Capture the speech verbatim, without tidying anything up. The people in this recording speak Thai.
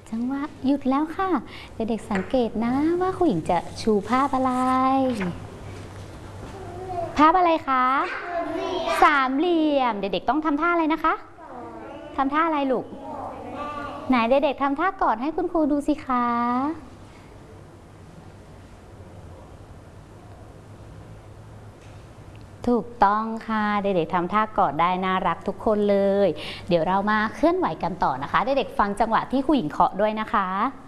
จังหวะหยุดแล้วค่ะเด็กๆสังเกตนะว่าครูหญิงจะชูภาพอะไรภาพอะไรคะสามเหลี่ยมเด็กๆต้องทำท่าอะไรนะคะทำท่าอะไรลูกไหนเด็กๆทำท่ากอดให้คุณครูดูสิคะถูกต้องค่ะเด็กๆทำท่ากอดได้น่ารักทุกคนเลยเดี๋ยวเรามาเคลื่อนไหวกันต่อนะคะเด็กๆฟังจังหวะที่ครูหญิงเคาะด้วยนะคะ